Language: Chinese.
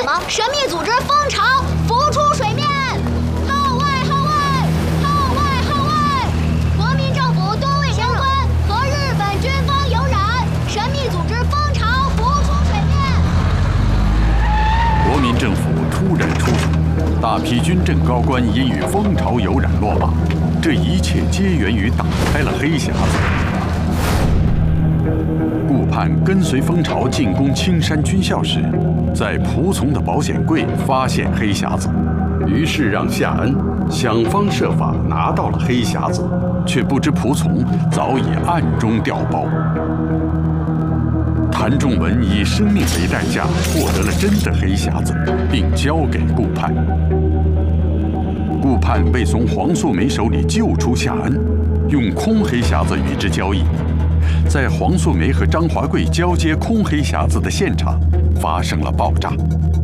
什么神秘组织蜂巢浮出水面。号外号外号外号外！国民政府多位高官和日本军方有染，神秘组织蜂巢浮出水面。 国民政府突然出手，大批军政高官因与蜂巢有染落马，这一切皆源于打开了黑匣子。顾盼跟随蜂巢进攻青山军校时，在仆从的保险柜发现黑匣子，于是让夏恩想方设法拿到了黑匣子，却不知仆从早已暗中调包。谭仲文以生命为代价获得了真的黑匣子，并交给顾盼。顾盼为从黄素梅手里救出夏恩，用空黑匣子与之交易。在黄素梅和张华贵交接空黑匣子的现场，发生了爆炸。